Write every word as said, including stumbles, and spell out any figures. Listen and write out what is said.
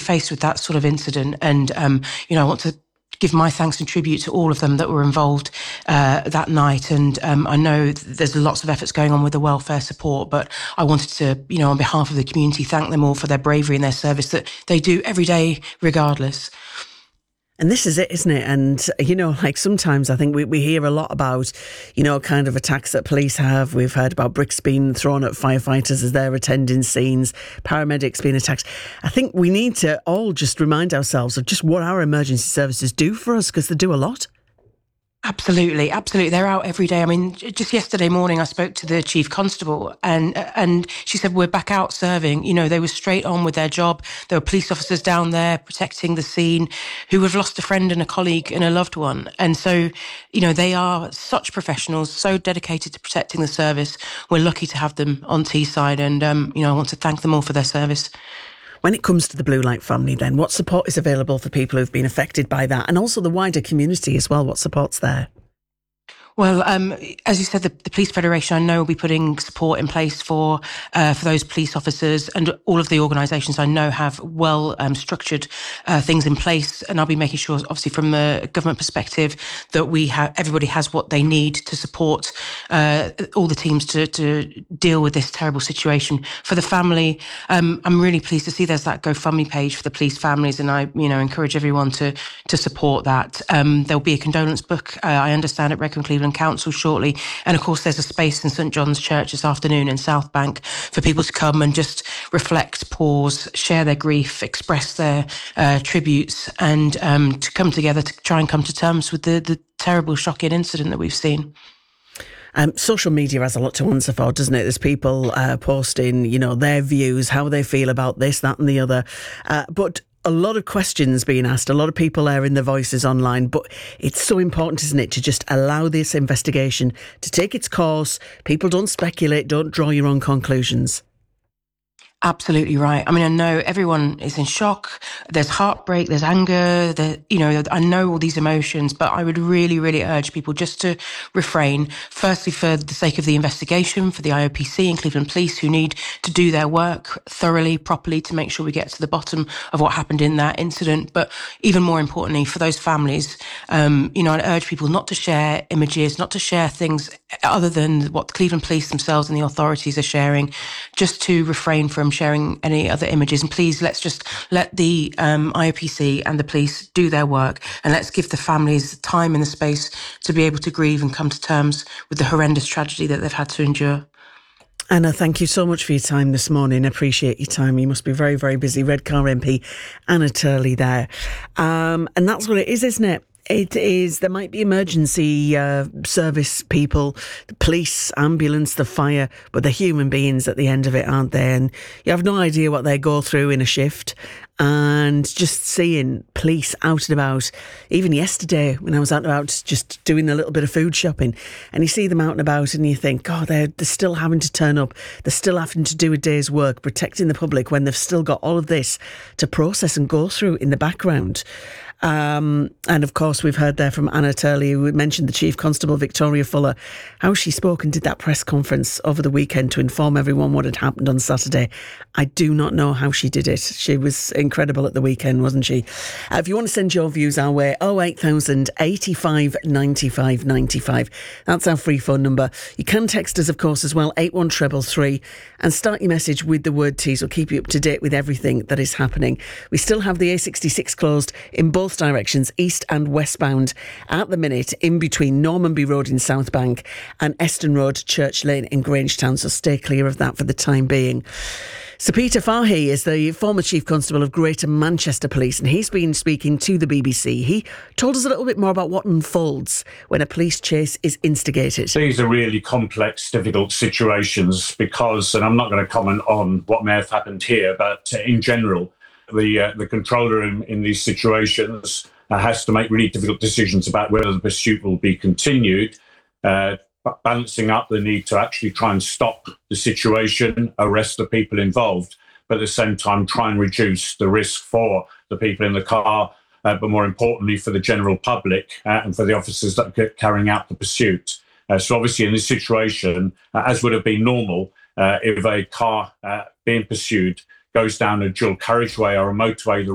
faced with that sort of incident. And, um, you know, I want to give my thanks and tribute to all of them that were involved uh, that night. And um, I know there's lots of efforts going on with the welfare support, but I wanted to, you know, on behalf of the community, thank them all for their bravery and their service that they do every day, regardless. And this is it, isn't it? And, you know, like sometimes I think we, we hear a lot about, you know, kind of attacks that police have. We've heard about bricks being thrown at firefighters as they're attending scenes, paramedics being attacked. I think we need to all just remind ourselves of just what our emergency services do for us, because they do a lot. Absolutely, absolutely. They're out every day. I mean, just yesterday morning, I spoke to the chief constable and and she said, we're back out serving. You know, they were straight on with their job. There were police officers down there protecting the scene who have lost a friend and a colleague and a loved one. And so, you know, they are such professionals, so dedicated to protecting the service. We're lucky to have them on Teesside and, um, you know, I want to thank them all for their service. When it comes to the Blue Light family, then, what support is available for people who've been affected by that, and also the wider community as well? What support's there? Well, um, as you said, the, the Police Federation, I know, will be putting support in place for uh, for those police officers, and all of the organisations I know have well um, structured uh, things in place. And I'll be making sure, obviously, from the government perspective, that we have everybody has what they need to support uh, all the teams to, to deal with this terrible situation. For the family, um, I'm really pleased to see there's that GoFundMe page for the police families, and I, you know, encourage everyone to to support that. Um, there'll be a condolence book, uh, I understand, at Wrekin Cleveland Council shortly, and of course there's a space in St John's Church this afternoon in South Bank for people to come and just reflect, pause, share their grief, express their uh, tributes, and um, to come together to try and come to terms with the, the terrible, shocking incident that we've seen. Um, social media has a lot to answer for, doesn't it? There's people uh, posting, you know, their views, how they feel about this, that and the other. Uh, but a lot of questions being asked, a lot of people airing their voices online, but it's so important, isn't it, to just allow this investigation to take its course. People don't speculate, don't draw your own conclusions. Absolutely right. I mean, I know everyone is in shock. There's heartbreak, there's anger, there, you know, I know all these emotions, but I would really, really urge people just to refrain. Firstly, for the sake of the investigation, for the I O P C and Cleveland Police, who need to do their work thoroughly, properly, to make sure we get to the bottom of what happened in that incident. But even more importantly, for those families, um, you know, I'd urge people not to share images, not to share things other than what Cleveland Police themselves and the authorities are sharing, just to refrain from sharing any other images. And please, let's just let the um, I O P C and the police do their work, and let's give the families the time and the space to be able to grieve and come to terms with the horrendous tragedy that they've had to endure. Anna, thank you so much for your time this morning. Appreciate your time. You must be very, very busy. Redcar M P Anna Turley there. Um, and that's what it is, isn't it? It is, there might be emergency uh, service people, the police, ambulance, the fire, but they're human beings at the end of it, aren't they? And you have no idea what they go through in a shift. And just seeing police out and about, even yesterday when I was out and about just doing a little bit of food shopping, and you see them out and about and you think, God, they're, they're still having to turn up. They're still having to do a day's work protecting the public when they've still got all of this to process and go through in the background. Um, and of course, we've heard there from Anna Turley, who mentioned the Chief Constable, Victoria Fuller, how she spoke and did that press conference over the weekend to inform everyone what had happened on Saturday. I do not know how she did it. She was incredible at the weekend, wasn't she? Uh, if you want to send your views our way, oh eight thousand, eighty-five, ninety-five, ninety-five. That's our free phone number. You can text us, of course, as well, eight one three three, and start your message with the word Tees. We'll keep you up to date with everything that is happening. We still have the A sixty-six closed in both directions, east and westbound, at the minute, in between Normanby Road in South Bank and Eston Road, Church Lane in Grangetown, so stay clear of that for the time being. Sir Peter Fahey is the former Chief Constable of Greater Manchester Police, and he's been speaking to the B B C. He told us a little bit more about what unfolds when a police chase is instigated. These are really complex, difficult situations because, and I'm not going to comment on what may have happened here, but in general, the uh, the controller in, in these situations uh, has to make really difficult decisions about whether the pursuit will be continued, uh, balancing up the need to actually try and stop the situation, arrest the people involved, but at the same time try and reduce the risk for the people in the car, uh, but more importantly for the general public uh, and for the officers that are carrying out the pursuit. Uh, so obviously in this situation, uh, as would have been normal, uh, if a car uh, being pursued goes down a dual carriageway or a motorway, the